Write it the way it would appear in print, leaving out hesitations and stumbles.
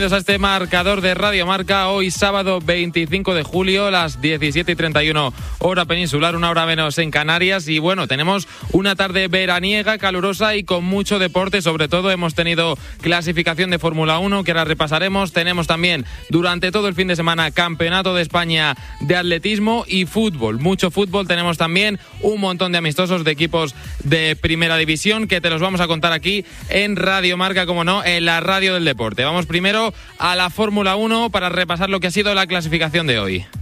A este marcador de Radio Marca, hoy sábado 25 de julio, las 17:31 hora peninsular, una hora menos en Canarias. Y bueno, tenemos una tarde veraniega, calurosa y con mucho deporte. Sobre todo hemos tenido clasificación de Fórmula 1, que ahora repasaremos. Tenemos también durante todo el fin de semana Campeonato de España de atletismo y fútbol. Mucho fútbol. Tenemos también un montón de amistosos de equipos de primera división que te los vamos a contar aquí en Radio Marca, como no, en la radio del deporte. Vamos primero a la Fórmula 1 para repasar lo que ha sido la clasificación de hoy.